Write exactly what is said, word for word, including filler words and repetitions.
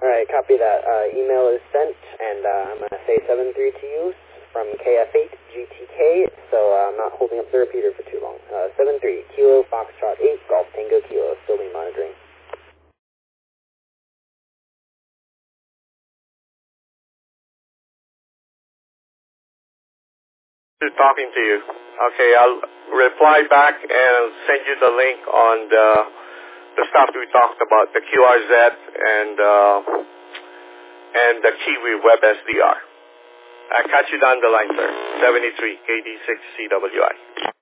All right, copy that. Uh, email is sent, and uh, I'm going to say seven three to you from K F eight G T K, so uh, I'm not holding up the repeater for too long. Uh, seven three, Kilo Foxtrot eight, Golf Tango Kilo, still being monitoring. Talking to you. Okay, I'll reply back and send you the link on the the stuff we talked about, the Q R Z and uh, and the Kiwi Web S D R. I'll catch you down the line, sir. seventy-three K D six C W I.